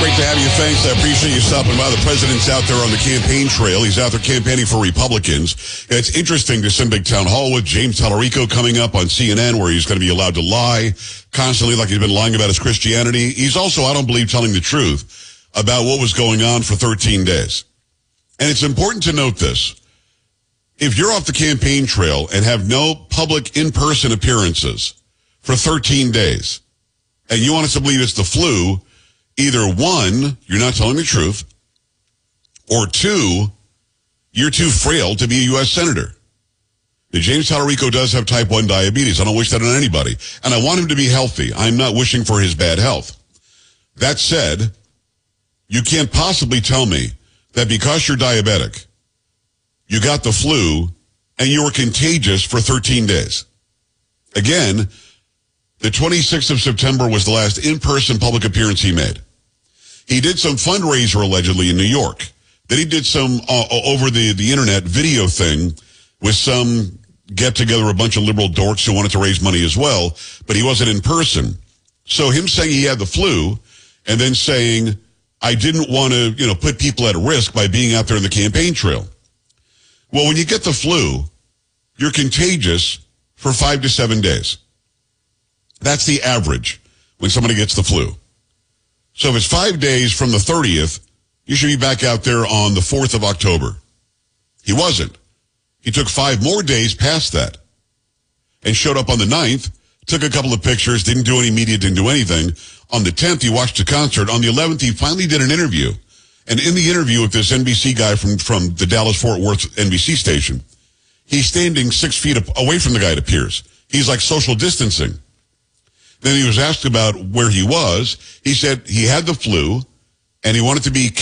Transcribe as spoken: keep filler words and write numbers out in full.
great to have you. Thanks. I appreciate you stopping by. The president's out there on the campaign trail. He's out there campaigning for Republicans. It's interesting to some big town hall with James Tallarico coming up on C N N, where he's going to be allowed to lie constantly like he's been lying about his Christianity. He's also, I don't believe, telling the truth about what was going on for thirteen days. And it's important to note this. If you're off the campaign trail and have no public in-person appearances for thirteen days, and you want us to believe it's the flu, either one, you're not telling the truth, or two, you're too frail to be a U S senator. Now, James Tallarico does have type one diabetes. I don't wish that on anybody. And I want him to be healthy. I'm not wishing for his bad health. That said, you can't possibly tell me that because you're diabetic, you got the flu, and you were contagious for thirteen days. Again, the twenty-sixth of September was the last in-person public appearance he made. He did some fundraiser, allegedly, in New York. Then he did some, uh, over the, the internet, video thing with some get-together, a bunch of liberal dorks who wanted to raise money as well, but he wasn't in person. So him saying he had the flu and then saying, I didn't want to, you know, put people at risk by being out there in the campaign trail. Well, when you get the flu, you're contagious for five to seven days. That's the average when somebody gets the flu. So if it's five days from the thirtieth, you should be back out there on the fourth of October. He wasn't. He took five more days past that and showed up on the ninth, took a couple of pictures, didn't do any media, didn't do anything. On the tenth, he watched a concert. On the eleventh, he finally did an interview. And in the interview with this N B C guy from, from the Dallas-Fort Worth N B C station, he's standing six feet away from the guy, it appears. He's like social distancing. Then he was asked about where he was. He said he had the flu and he wanted to be